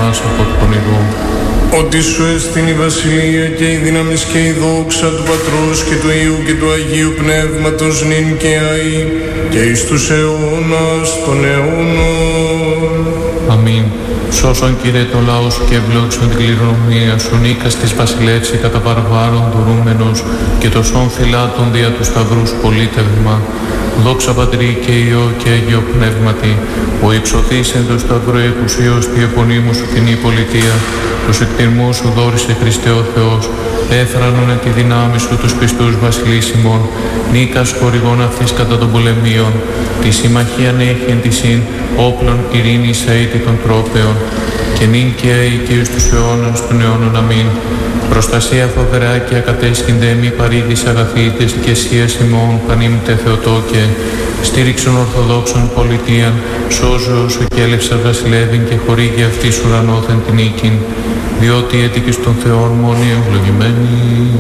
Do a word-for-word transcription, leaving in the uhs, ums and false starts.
εμάς από του πονηρού. Ότι σου εστίν η βασιλεία και η δύναμις και η δόξα του Πατρός και του Υιού και του Αγίου Πνεύματος νυν και αεί και εις τους αιώνας των αιώνων. Αμήν. Σώσον, Κύριε, το λαό σου και ευλόγησον την κληρονομία σου, νίκας της βασιλεύση κατά βαρβάρων δωρούμενος και το σών θυλάτων δια του σταυρού σου πολίτευμα. Δόξα Πατρί και Υιό και Αγίο Πνεύματι, ο υψωθείς εν το σταυρό εκουσίως τη επωνύμου σου κοινή πολιτεία, τους εκτιρμούς σου δόρισε Χριστέ ο Θεός, έθρανον τη δυνάμει σου τους πιστούς βασιλείς ημών, νίκας χορηγών αυτής κατά των πολεμίων, τη συμμαχίαν έχει εν τη συν, όπλων ειρήνης αήτη των τρόπεων, και νυν και αεί και εις τους αιώνας των αιώνων. Αμήν. Προστασία φοβερά και ακατέσχυνται μη παρήδης αγαθή της δικαισίας ημών πανήμητε Θεοτόκε, στήριξον ορθοδόξων πολιτείαν, σώζω όσο και έλευσας βασιλεύειν και χορήγει αυτής ουρανόθεν την νίκην, διότι έτυχες των Θεών μόνοι ευλογημένοι.